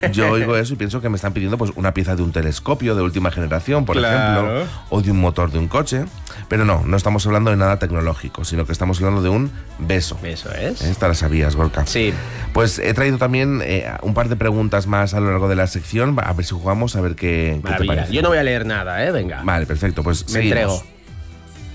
yo oigo eso y pienso que me están pidiendo pues una pieza de un telescopio de última generación, por ejemplo, o de un motor de un coche. Pero no estamos hablando de nada tecnológico, sino que estamos hablando de un beso. Eso es. Esta la sabías, Gorka. Sí. Pues he traído también un par de preguntas más a lo largo de la sección, a ver si jugamos, a ver qué te parece. Yo no voy a leer nada, venga. Vale, perfecto, pues me entrego.